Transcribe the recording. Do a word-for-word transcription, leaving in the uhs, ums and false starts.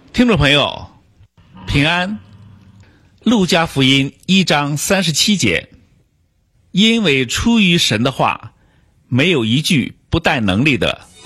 听众朋友，平安。路加福音一章三十七节，因为出于神的话，没有一句不带能力的